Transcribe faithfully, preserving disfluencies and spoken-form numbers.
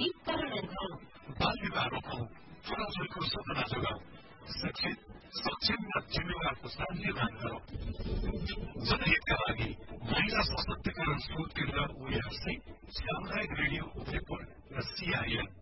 लागि पर्यटन हो। बाल विवाह रोकौं, छोराछोरीको सपना जोगाऊ, शिक्षित सक्षम र जिम्मेवार पुस्ता निर्माण गरौं। जनहितका लागि महिला सशक्तिकरण स्रोत केन्द्र ओएआरसी, सामुदायिक रेडियो उदयपुर र सीआईएन।